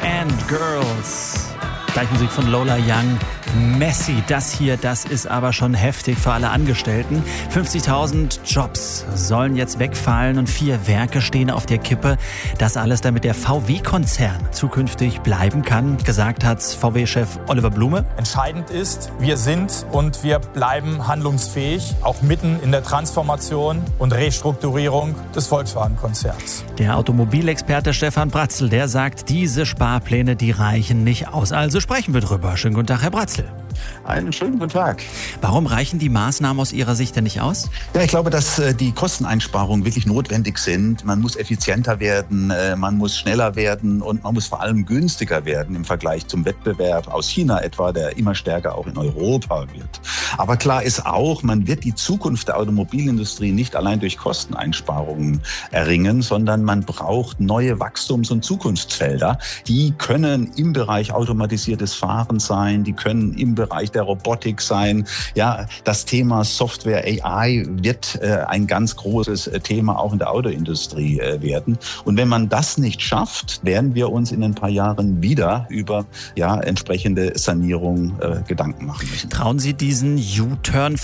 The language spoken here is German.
and Girls. Gleich Musik von Lola Young. Messi, das ist aber schon heftig für alle Angestellten. 50.000 Jobs sollen jetzt wegfallen und 4 Werke stehen auf der Kippe. Das alles, damit der VW-Konzern zukünftig bleiben kann, gesagt hat VW-Chef Oliver Blume. Entscheidend ist, wir sind und wir bleiben handlungsfähig, auch mitten in der Transformation und Restrukturierung des Volkswagen-Konzerns. Der Automobilexperte Stefan Bratzel, der sagt, diese Sparpläne, die reichen nicht aus. Also sprechen wir drüber. Schönen guten Tag, Herr Bratzel. Einen schönen guten Tag. Warum reichen die Maßnahmen aus Ihrer Sicht denn nicht aus? Ja, ich glaube, dass die Kosteneinsparungen wirklich notwendig sind. Man muss effizienter werden, man muss schneller werden und man muss vor allem günstiger werden im Vergleich zum Wettbewerb aus China etwa, der immer stärker auch in Europa wird. Aber klar ist auch, man wird die Zukunft der Automobilindustrie nicht allein durch Kosteneinsparungen erringen, sondern man braucht neue Wachstums- und Zukunftsfelder. Die können im Bereich automatisiertes Fahren sein, die können im Bereich der Robotik sein. Ja, das Thema Software AI wird ein ganz großes Thema auch in der Autoindustrie werden. Und wenn man das nicht schafft, werden wir uns in ein paar Jahren wieder über entsprechende Sanierung Gedanken machen müssen. Trauen Sie diesen U-Turn